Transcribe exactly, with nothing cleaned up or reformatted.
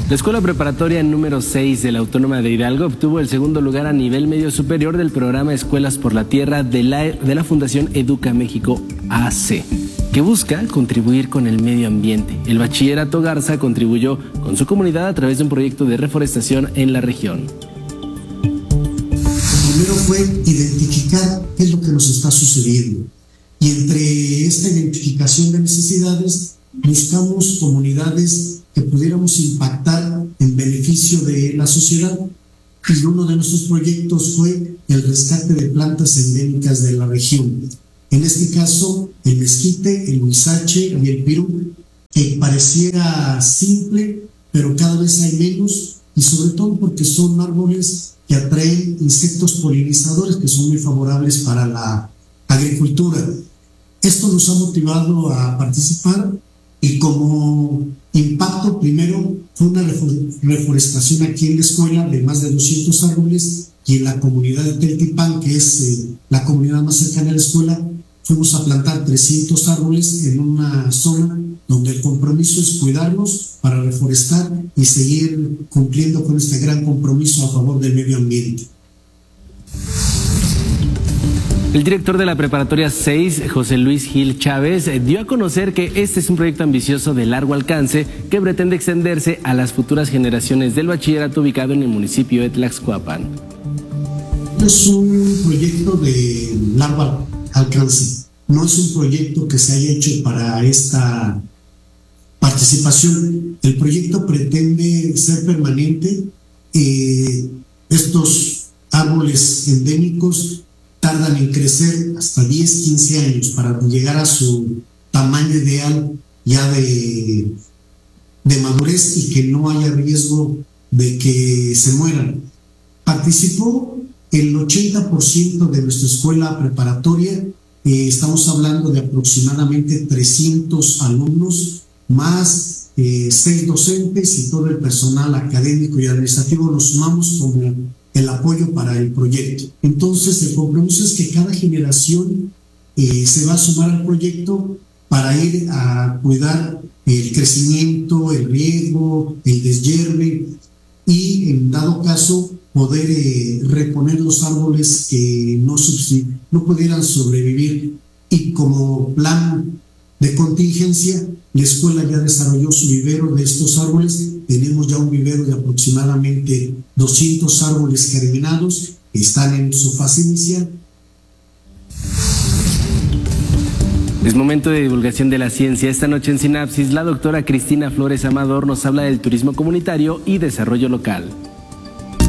La escuela preparatoria número seis de la Autónoma de Hidalgo obtuvo el segundo lugar a nivel medio superior del programa Escuelas por la Tierra de la, de la Fundación Educa México A C, que busca contribuir con el medio ambiente. El bachillerato Garza contribuyó con su comunidad a través de un proyecto de reforestación en la región. Primero fue identificar qué es lo que nos está sucediendo. Y entre esta identificación de necesidades, buscamos comunidades que pudiéramos impactar en beneficio de la sociedad. Y uno de nuestros proyectos fue el rescate de plantas endémicas de la región. En este caso, el mezquite, el huizache y el pirú, que pareciera simple, pero cada vez hay menos, y sobre todo porque son árboles que atraen insectos polinizadores que son muy favorables para la agricultura. Esto nos ha motivado a participar y como impacto primero fue una reforestación aquí en la escuela de más de doscientos árboles y en la comunidad de Teltipán, que es eh, la comunidad más cercana a la escuela, fuimos a plantar trescientos árboles en una zona donde el compromiso es cuidarlos para reforestar y seguir cumpliendo con este gran compromiso a favor del medio ambiente. El director de la Preparatoria seis, José Luis Gil Chávez, dio a conocer que este es un proyecto ambicioso de largo alcance que pretende extenderse a las futuras generaciones del bachillerato ubicado en el municipio de Tlaxcuapan. Es un proyecto de largo alcance, no es un proyecto que se haya hecho para esta participación. El proyecto pretende ser permanente. Eh, estos árboles endémicos tardan en crecer hasta diez, quince años para llegar a su tamaño ideal ya de, de madurez y que no haya riesgo de que se mueran. Participó el ochenta por ciento de nuestra escuela preparatoria, eh, estamos hablando de aproximadamente trescientos alumnos, más eh, seis docentes y todo el personal académico y administrativo nos sumamos como el apoyo para el proyecto. Entonces, el compromiso es que cada generación eh, se va a sumar al proyecto para ir a cuidar el crecimiento, el riego, el deshierve y, en dado caso, poder eh, reponer los árboles que no, no pudieran sobrevivir. Y como plan de contingencia, la escuela ya desarrolló su vivero de estos árboles. Tenemos ya un vivero de aproximadamente doscientos árboles germinados que están en su fase inicial. Es momento de divulgación de la ciencia. Esta noche en Sinapsis, la doctora Cristina Flores Amador nos habla del turismo comunitario y desarrollo local.